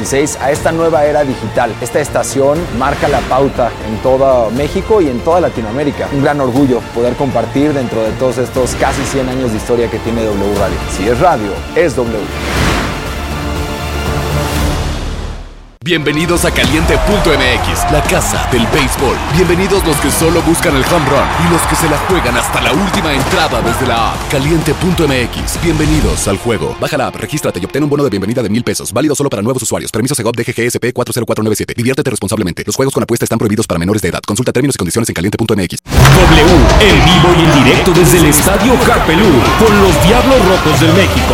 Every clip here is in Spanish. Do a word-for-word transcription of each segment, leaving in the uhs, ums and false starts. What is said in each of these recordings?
dieciséis a esta nueva era digital. Esta estación marca la pauta en todo México y en toda Latinoamérica. Un gran orgullo poder compartir dentro de todos estos casi cien años de historia que tiene W Radio. Si es radio, es W. Bienvenidos a Caliente punto M X, la casa del béisbol. Bienvenidos los que solo buscan el home run y los que se la juegan hasta la última entrada desde la app. Caliente punto M X. Bienvenidos al juego. Baja la app, regístrate y obtén un bono de bienvenida de mil pesos. Válido solo para nuevos usuarios. Permiso Segov D G G S P cuatro cero cuatro nueve siete. Diviértete responsablemente. Los juegos con apuesta están prohibidos para menores de edad. Consulta términos y condiciones en Caliente punto M X. W, en vivo y en directo desde el Estadio Carpelú, con los Diablos Rojos del México.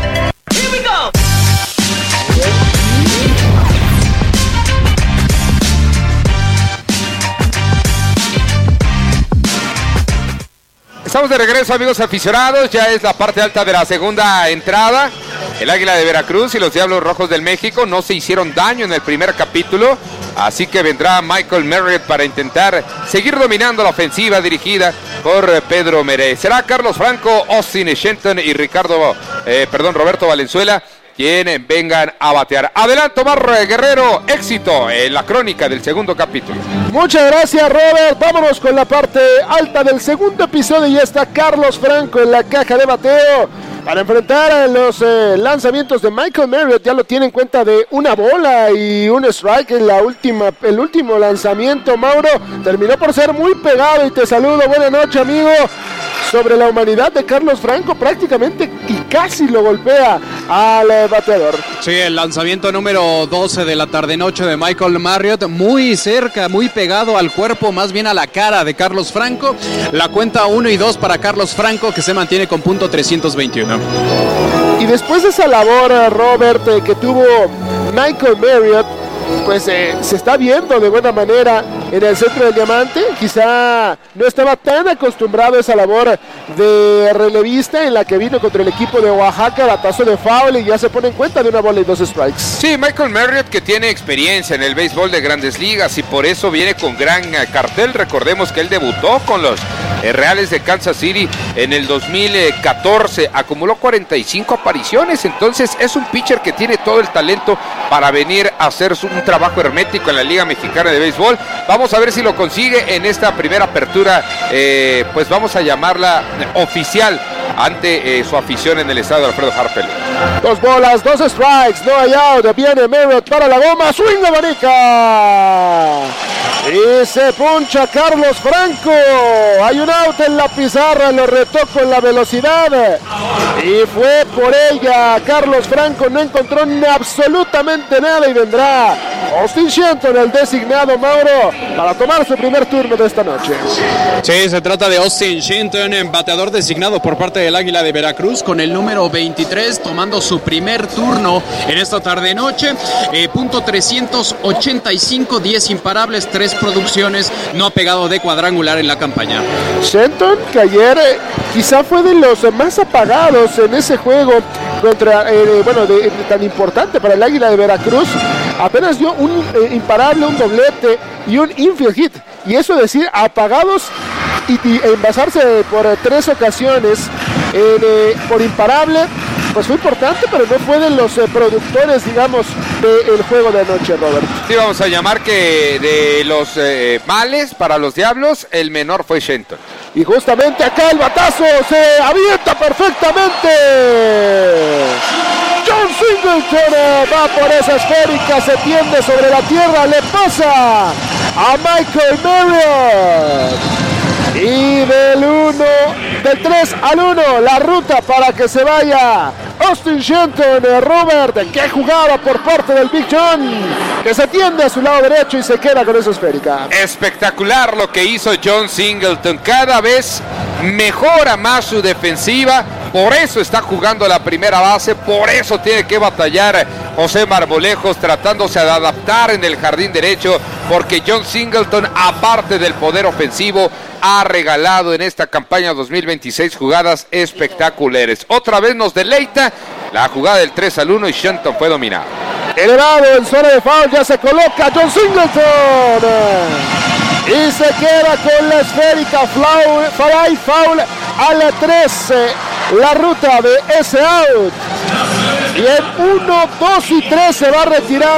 Estamos de regreso, amigos aficionados, ya es la parte alta de la segunda entrada. El Águila de Veracruz y los Diablos Rojos del México no se hicieron daño en el primer capítulo, así que vendrá Michael Marriott para intentar seguir dominando la ofensiva dirigida por Pedro Meré. Será Carlos Franco, Austin Shenton y Ricardo, eh, perdón, Roberto Valenzuela quien vengan a batear. Adelante, Omar Guerrero, éxito en la crónica del segundo capítulo. Muchas gracias, Robert. Vámonos con la parte alta del segundo episodio y está Carlos Franco en la caja de bateo para enfrentar a los eh, lanzamientos de Michael Marriott. Ya lo tiene en cuenta de una bola y un strike en la última, el último lanzamiento. Mauro, terminó por ser muy pegado y te saludo. Buenas noches, amigo. Sobre la humanidad de Carlos Franco, prácticamente y casi lo golpea al eh, bateador. Sí, el lanzamiento número doce de la tarde-noche de Michael Marriott, muy cerca, muy pegado al cuerpo, más bien a la cara de Carlos Franco. La cuenta uno y dos para Carlos Franco, que se mantiene con punto trescientos veintiuno. Y después de esa labor, Robert, eh, que tuvo Michael Marriott, pues eh, se está viendo de buena manera en el centro del diamante. Quizá no estaba tan acostumbrado a esa labor de relevista en la que vino contra el equipo de Oaxaca, batazo de foul y ya se pone en cuenta de una bola y dos strikes. Sí, Michael Marriott, que tiene experiencia en el béisbol de Grandes Ligas y por eso viene con gran cartel. Recordemos que él debutó con los eh, Reales de Kansas City en el dos mil catorce, acumuló cuarenta y cinco apariciones, entonces es un pitcher que tiene todo el talento para venir a hacer un trabajo hermético en la Liga Mexicana de Béisbol. Vamos a ver si lo consigue en esta primera apertura, eh, pues vamos a llamarla oficial ante eh, su afición en el estadio Alfredo Harpel. Dos bolas, dos strikes, no hay out, viene Marriott para la goma, swing de manica y se puncha Carlos Franco. Hay un out en la pizarra, lo retó con la velocidad y fue por ella. Carlos Franco no encontró absolutamente nada y vendrá Austin Shenton, el designado, Mauro, para tomar su primer turno de esta noche. Sí, se trata de Austin Shenton, bateador designado por parte del Águila de Veracruz, con el número veintitrés, tomando su primer turno en esta tarde-noche. Eh, punto trescientos ochenta y cinco, diez imparables, tres producciones, no ha pegado de cuadrangular en la campaña. Shenton, que ayer eh, quizá fue de los eh, más apagados en ese juego contra, eh, bueno, de, de, tan importante para el Águila de Veracruz, apenas dio un eh, imparable, un doblete y un infield hit. Y eso decir, apagados y, y envasarse por eh, tres ocasiones en, eh, por imparable, pues fue importante, pero no fue de los eh, productores, digamos, del juego de anoche, Robert. Sí, vamos a llamar que de los eh, males para los Diablos, el menor fue Shenton. Y justamente acá el batazo se avienta perfectamente. John Singleton va por esa esférica, se tiende sobre la tierra, le pasa a Michael Marriott. Y del uno, del tres al uno, la ruta para que se vaya Austin Shenton, Robert, que jugaba por parte del Big John, que se tiende a su lado derecho y se queda con esa esférica. Espectacular lo que hizo John Singleton, cada vez mejora más su defensiva, por eso está jugando la primera base, por eso tiene que batallar José Marmolejos tratándose de adaptar en el jardín derecho, porque John Singleton, aparte del poder ofensivo, ha regalado en esta campaña dos mil veintiséis jugadas espectaculares. Otra vez nos deleita la jugada del tres al uno y Shenton fue dominado. Elevado en zona de foul, ya se coloca John Singleton y se queda con la esférica fly foul a la trece, la ruta de ese out. Y en uno, dos y tres se va a retirar